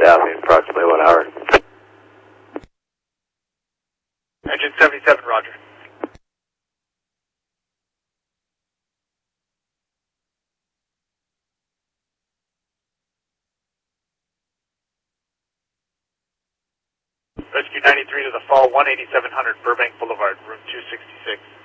staffing, approximately 1 hour. Engine 77, roger. Rescue 93 to the fall, 18700 Burbank Boulevard, room 266.